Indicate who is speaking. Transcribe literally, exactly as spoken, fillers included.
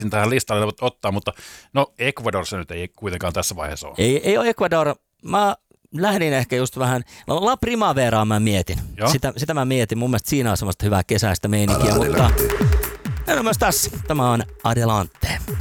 Speaker 1: tähän listalle ottaa, mutta no Ecuador se nyt ei kuitenkaan tässä vaiheessa ole.
Speaker 2: Ei, ei ole Ecuador. Mä lähdin ehkä just vähän, no La Primaveraa mä mietin. Sitä, sitä mä mietin. Mun mielestä siinä on semmoista hyvää kesäistä meininkiä, mutta en ole myös tässä. Tämä on Adelante.